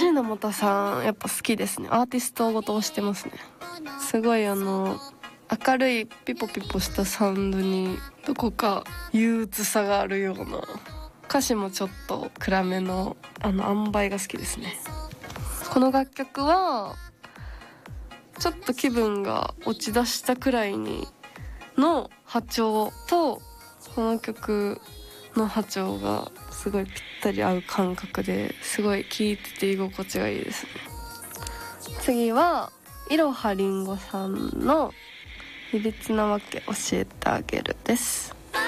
椎名もたさんやっぱ好きですね。アーティストごと推してますね。すごい明るいピポピポしたサウンドにどこか憂鬱さがあるような、歌詞もちょっと暗めの塩梅が好きですね。この楽曲はちょっと気分が落ち出したくらいの波長とこの曲の波長がすごいぴったり合う感覚ですごい聴いてて居心地がいいですね。次はいろはりんごさんのいびつなわけ教えてあげるです。